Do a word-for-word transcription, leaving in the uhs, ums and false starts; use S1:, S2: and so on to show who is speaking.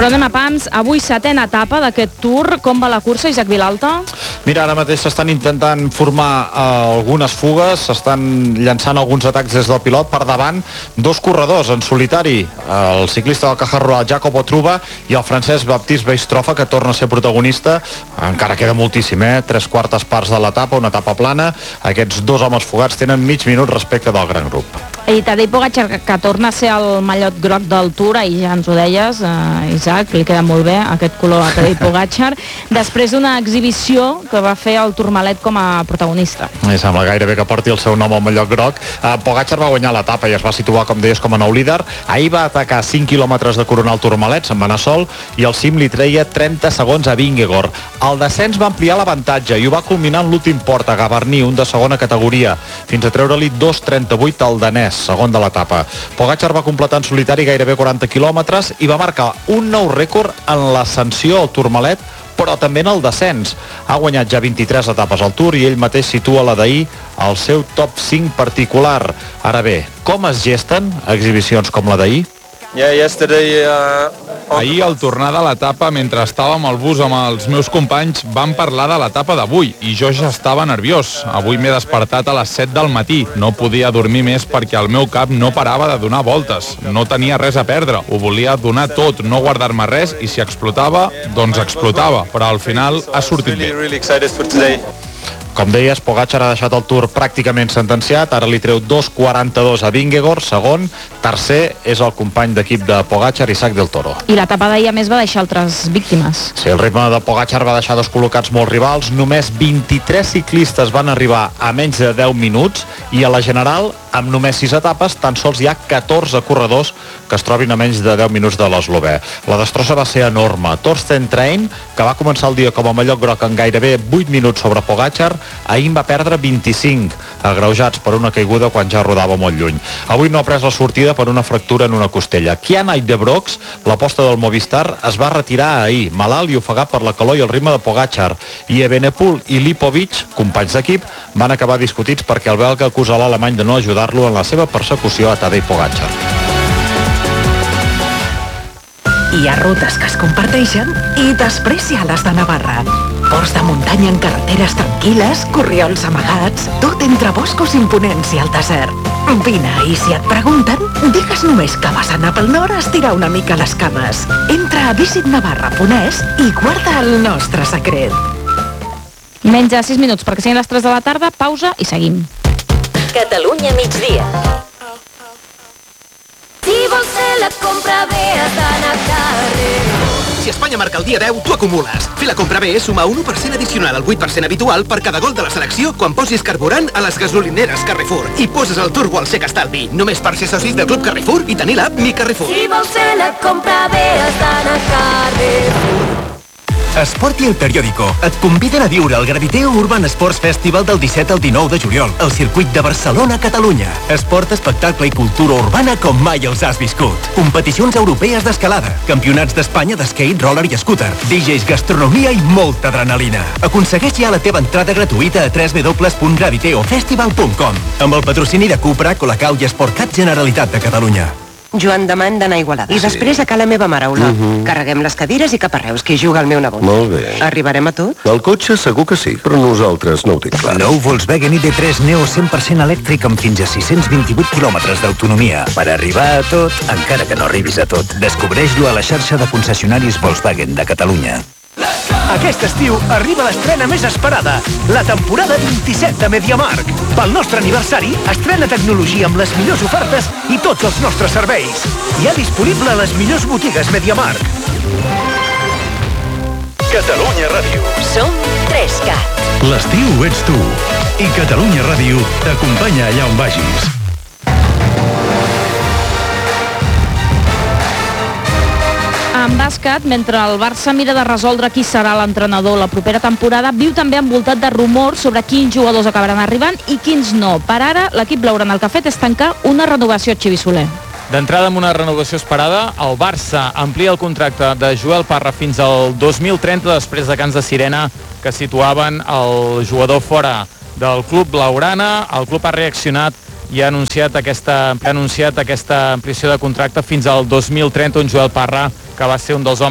S1: Però anem a pams, avui setena etapa d'aquest Tour. Com va la cursa, Isaac Vilalta?
S2: Mira, ara mateix s'estan intentant formar uh, algunes fugues, s'estan llançant alguns atacs des del pilot. Per davant, dos corredors en solitari, el ciclista del Caja Rural, Jacopo Truba, i el francès Baptiste Beistrofa, que torna a ser protagonista. Encara queda moltíssim, eh? Tres quartes parts de l'etapa, una etapa plana. Aquests dos homes fugats tenen mig minut respecte del gran grup.
S1: I Tadej Pogačar, que, que torna a ser el mallot groc del Tour, i ja ens ho deies, eh, Isaac, li queda molt bé aquest color a Tadej Pogačar, després d'una exhibició que va fer el Tourmalet com a protagonista.
S2: I sembla gairebé que porti el seu nom al mallot groc. Eh, Pogačar va guanyar l'etapa i es va situar, com deies, com a nou líder. Ahir va atacar cinc quilòmetres de coronar el Tourmalet, se'n va anar sol, i el cim li treia trenta segons a Vingegaard. El descens va ampliar l'avantatge i ho va culminar en l'últim port, a Gavarní, un de segona categoria, fins a treure-li dos trenta-vuit al danès, segon de l'etapa. Pogačar va completar en solitari gairebé quaranta quilòmetres i va marcar un nou rècord en l'ascensió al Tourmalet, però també en el descens. Ha guanyat ja vint-i-tres etapes al Tour i ell mateix situa la d'ahir al seu top cinc particular. Ara bé, com es gesten exhibicions com la d'ahir?
S3: Yeah, yesterday, uh...
S4: Ahir, al tornar de l'etapa, mentre estàvem al bus amb els meus companys, vam parlar de l'etapa d'avui i jo ja estava nerviós. Avui m'he despertat a les set del matí. No podia dormir més perquè el meu cap no parava de donar voltes. No tenia res a perdre. Ho volia donar tot, no guardar-me res, i si explotava, doncs explotava. Però al final ha sortit bé.
S2: Com deies, Pogačar ha deixat el Tour pràcticament sentenciat, ara li treu dos quaranta-dos a Vingegaard, segon, tercer és el company d'equip de Pogačar, Isaac del Toro.
S1: I l'etapa d'ahir, a més, va deixar altres víctimes.
S2: Sí, el ritme de Pogačar va deixar descol·locats molts rivals, només vint-i-tres ciclistes van arribar a menys de deu minuts i a la general, amb només sis etapes, tan sols hi ha catorze corredors que es trobin a menys de deu minuts de l'eslovè. La destrossa va ser enorme. Torsten Trein, que va començar el dia com a mallot groc en gairebé vuit minuts sobre Pogačar, ahir en va perdre vint-i-cinc, agreujats per una caiguda quan ja rodava molt lluny. Avui no ha pres la sortida per una fractura en una costella. Kianai de Brox, l'aposta del Movistar, es va retirar ahir, malalt i ofegat per la calor i el ritme de Pogačar. I Evenepoel i Lipovic, companys d'equip, van acabar discutits perquè el belga acusa l'alemany de no ajudar-lo en la seva persecució a Tadej Pogačar.
S5: Hi ha rutes que es comparteixen i després hi ha les de Navarra. Ports de muntanya en carreteres tranquil·les, corriols amagats, tot entre boscos imponents i el desert. Vine, i si et pregunten, digues només que vas anar pel nord a estirar una mica les cames. Entra a visit navarra punt es i guarda el nostre secret.
S1: Menys de sis minuts perquè siguin les tres de la tarda, pausa i seguim.
S6: Catalunya migdia. Si vols fer la compra bé has d'anar a carrer.
S7: Si Espanya marca el dia deu, tu acumules. Fer la compra bé és sumar un u per cent addicional al vuit per cent habitual per cada gol de la selecció quan posis carburant a les gasolineres Carrefour. I poses el turbo al sec estalvi. Només per ser socis del Club Carrefour i tenir l'app Mi Carrefour.
S6: Si vols fer la compra bé has d'anar a Carrefour.
S8: Esport i El Periódico et conviden a viure el Graviteo Urban Sports Festival del disset al dinou de juliol al circuit de Barcelona, Catalunya. Esport, espectacle i cultura urbana com mai els has viscut. Competicions europees d'escalada, campionats d'Espanya d'skate, roller i scooter, D Js, gastronomia i molta adrenalina. Aconsegueix ja la teva entrada gratuïta a w w w punt graviteo festival punt com amb el patrocini de Cupra, Colacau i Esportcat Generalitat de Catalunya.
S9: Joan Damant d'anar a Igualada. I sí. Després a ca la meva mare, Olor. Uh-huh. Carreguem les cadires i cap a Reus, que hi juga el meu nebot.
S10: Molt bé.
S9: Arribarem a tot?
S10: El cotxe segur que sí, però nosaltres no ho tinc clar.
S11: Nou Volkswagen I D tres Neo cent per cent elèctric amb fins a sis-cents vint-i-vuit quilòmetres d'autonomia. Per arribar a tot, encara que no arribis a tot. Descobreix-lo a la xarxa de concessionaris Volkswagen de Catalunya.
S12: Aquest estiu arriba l'estrena més esperada, la temporada vint-i-set de MediaMarkt. Pel nostre aniversari, estrena tecnologia amb les millors ofertes i tots els nostres serveis. Ja disponible a les millors botigues MediaMarkt.
S13: Catalunya Ràdio.
S6: Som tres cat.
S13: L'estiu ets tu. I Catalunya Ràdio t'acompanya allà on vagis.
S1: En bàsquet, mentre el Barça mira de resoldre qui serà l'entrenador la propera temporada, viu també envoltat de rumors sobre quins jugadors acabaran arribant i quins no. Per ara, l'equip blaugrana el que ha fet és tancar una renovació a Xavi Soler.
S14: D'entrada, amb una renovació esperada, el Barça amplia el contracte de Joel Parra fins al dos mil trenta, després de cants de sirena que situaven el jugador fora del club blaugrana. El club ha reaccionat i ha anunciat aquesta, ha anunciat aquesta ampliació de contracte fins al dos mil trenta, un Joel Parra que va ser un dels homes